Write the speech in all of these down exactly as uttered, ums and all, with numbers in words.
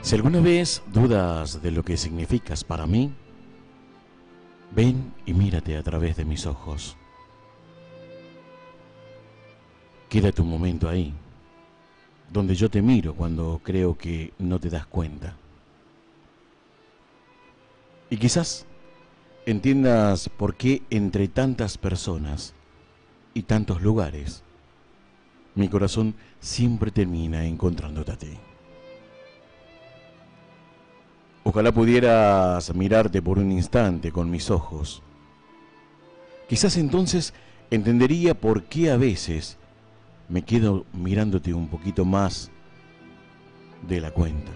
Si alguna vez dudas de lo que significas para mí, ven y mírate a través de mis ojos. Quédate un momento ahí, donde yo te miro cuando creo que no te das cuenta. Y quizás entiendas por qué entre tantas personas y tantos lugares, mi corazón siempre termina encontrándote a ti. Ojalá pudieras mirarte por un instante con mis ojos. Quizás entonces entendería por qué a veces me quedo mirándote un poquito más de la cuenta.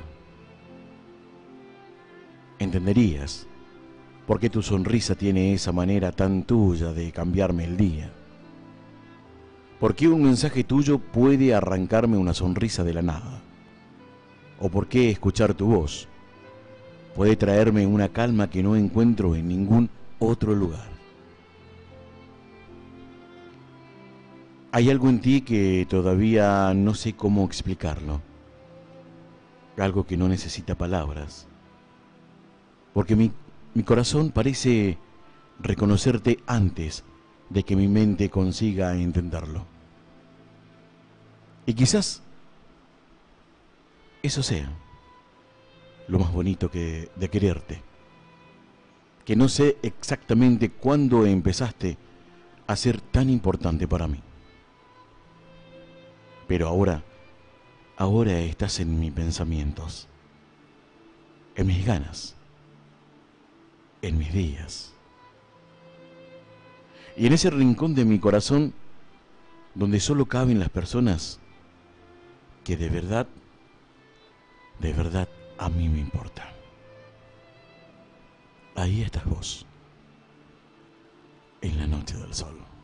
Entenderías por qué tu sonrisa tiene esa manera tan tuya de cambiarme el día. ¿Por qué un mensaje tuyo puede arrancarme una sonrisa de la nada? ¿O por qué escuchar tu voz puede traerme una calma que no encuentro en ningún otro lugar? Hay algo en ti que todavía no sé cómo explicarlo. Algo que no necesita palabras. Porque mi, mi corazón parece reconocerte antes de que mi mente consiga entenderlo. Y quizás eso sea lo más bonito que de quererte. Que no sé exactamente cuándo empezaste a ser tan importante para mí. Pero ahora, ahora estás en mis pensamientos, en mis ganas, en mis días. Y en ese rincón de mi corazón, donde solo caben las personas que de verdad, de verdad a mí me importan. Ahí estás vos, en la noche del sol.